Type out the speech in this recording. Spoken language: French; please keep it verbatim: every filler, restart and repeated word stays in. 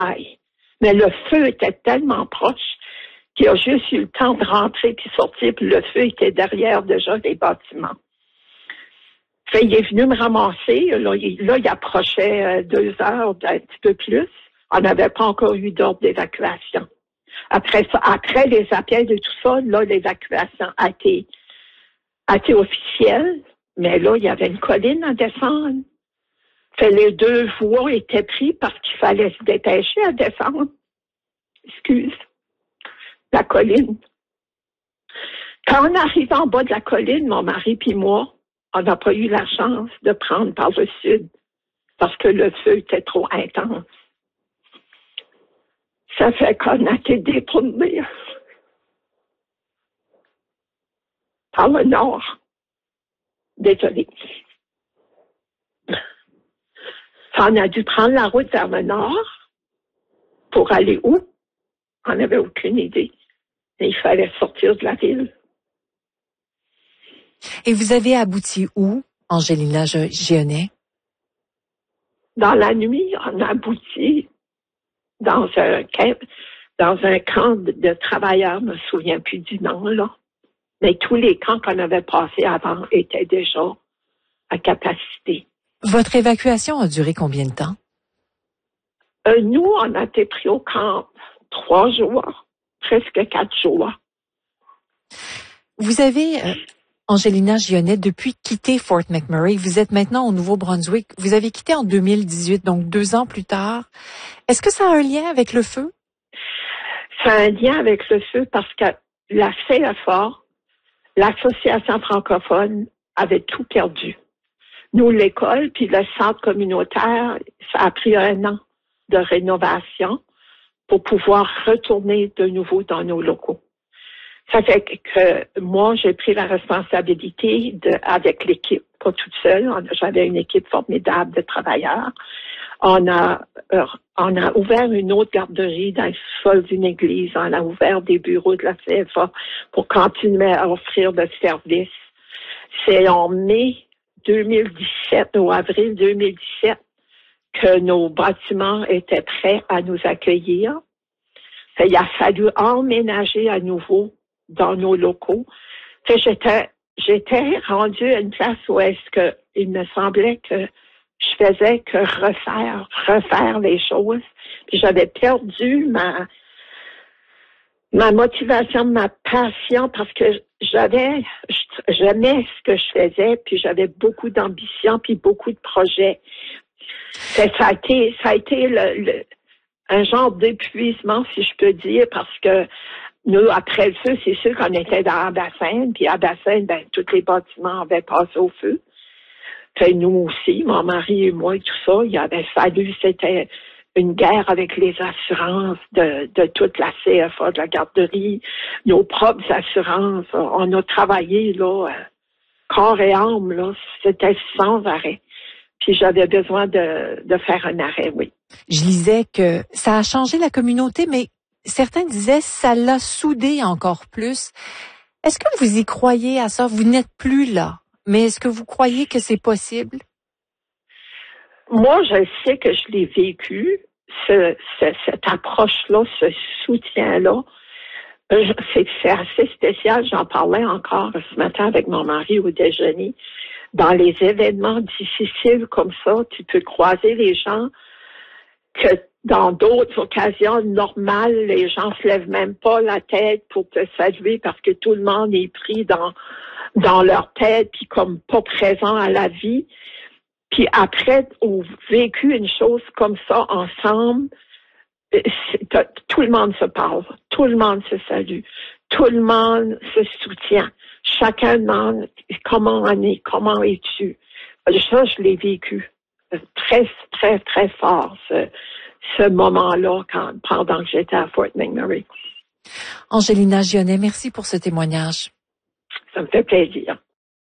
Mais le feu était tellement proche qu'il a juste eu le temps de rentrer puis sortir, puis le feu était derrière déjà les bâtiments. Fait, il est venu me ramasser. Là, il, là, il approchait euh, deux heures, un petit peu plus. On n'avait pas encore eu d'ordre d'évacuation. Après ça, après les appels et tout ça, là, l'évacuation a été, a été officielle. Mais là, il y avait une colline à descendre. Fait, les deux voies étaient prises parce qu'il fallait se dépêcher à descendre. Excuse. La colline. Quand on arrive en bas de la colline, mon mari puis moi, on n'a pas eu la chance de prendre par le sud parce que le feu était trop intense. Ça fait qu'on a été détournés par le nord. Désolé. On a dû prendre la route vers le nord pour aller où? On n'avait aucune idée. Mais il fallait sortir de la ville. Et vous avez abouti où, Angelina Gionnet? Dans la nuit, on a abouti dans un camp, dans un camp de, de travailleurs, je ne me souviens plus du nom, là. Mais tous les camps qu'on avait passés avant étaient déjà à capacité. Votre évacuation a duré combien de temps? Euh, nous, on a été pris au camp trois jours, presque quatre jours. Vous avez... Euh... Angelina Gionnet, depuis quitter Fort McMurray, vous êtes maintenant au Nouveau-Brunswick. Vous avez quitté en deux mille dix-huit, donc deux ans plus tard. Est-ce que ça a un lien avec le feu? Ça a un lien avec le feu parce que la C F A, l'Association francophone, avait tout perdu. Nous, l'école, puis le centre communautaire, ça a pris un an de rénovation pour pouvoir retourner de nouveau dans nos locaux. Ça fait que moi, j'ai pris la responsabilité de, avec l'équipe, pas toute seule. J'avais une équipe formidable de travailleurs. On a, euh, on a ouvert une autre garderie dans le sol d'une église. On a ouvert des bureaux de la C F A pour continuer à offrir le service. C'est en mai deux mille dix-sept, ou avril deux mille dix-sept, que nos bâtiments étaient prêts à nous accueillir. Fait, il a fallu emménager à nouveau dans nos locaux. Fait, j'étais, j'étais rendue à une place où est-ce que il me semblait que je faisais que refaire, refaire les choses. Puis j'avais perdu ma, ma motivation, ma passion parce que j'avais, j'aimais ce que je faisais puis j'avais beaucoup d'ambition puis beaucoup de projets. Fait, ça a été, ça a été le, le, un genre d'épuisement, si je peux dire, parce que nous, après le feu, c'est sûr qu'on était dans Abbassane, puis Abbassane, ben, tous les bâtiments avaient passé au feu. Fait, nous aussi, mon mari et moi et tout ça, il avait fallu, c'était une guerre avec les assurances de, de toute la C F A, de la garderie, nos propres assurances. On a travaillé, là, corps et âme, là, c'était sans arrêt. Puis j'avais besoin de, de faire un arrêt, oui. Je lisais que ça a changé la communauté, mais certains disaient ça l'a soudé encore plus. Est-ce que vous y croyez à ça? Vous n'êtes plus là, mais est-ce que vous croyez que c'est possible? Moi, je sais que je l'ai vécu, ce, ce, cette approche-là, ce soutien-là. C'est, c'est assez spécial. J'en parlais encore ce matin avec mon mari au déjeuner. Dans les événements difficiles comme ça, tu peux croiser les gens que dans d'autres occasions normales, les gens se lèvent même pas la tête pour te saluer parce que tout le monde est pris dans dans leur tête puis comme pas présent à la vie. Puis après, on vécu une chose comme ça ensemble, tout le monde se parle, tout le monde se salue, tout le monde se soutient. Chacun demande comment on est, comment es-tu. Ça, je l'ai vécu très, très, très fort, ce, ce moment-là, quand, pendant que j'étais à Fort McMurray. Angelina Gionnet, merci pour ce témoignage. Ça me fait plaisir.